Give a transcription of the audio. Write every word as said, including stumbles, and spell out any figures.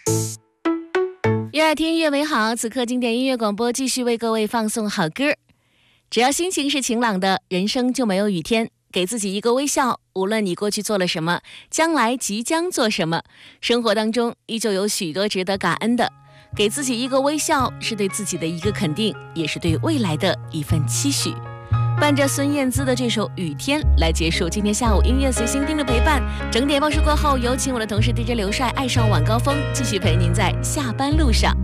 越爱听越美好，此刻经典音乐广播继续为各位放送好歌。只要心情是晴朗的，人生就没有雨天。给自己一个微笑，无论你过去做了什么，将来即将做什么，生活当中依旧有许多值得感恩的。给自己一个微笑，是对自己的一个肯定，也是对未来的一份期许。伴着孙燕姿的这首《雨天》来结束今天下午音乐随心听的陪伴。整点报时过后，有请我的同事 D J 刘帅爱上晚高峰，继续陪您在下班路上。